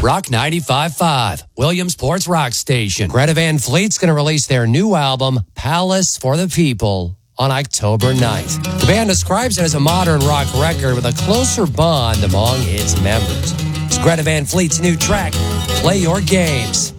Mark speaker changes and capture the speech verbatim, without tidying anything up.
Speaker 1: Rock ninety-five point five, Williamsport's rock station. Greta Van Fleet's going to release their new album, Palace for the People, on October ninth. The band describes it as a modern rock record with a closer bond among its members. It's Greta Van Fleet's new track, Play Your Games.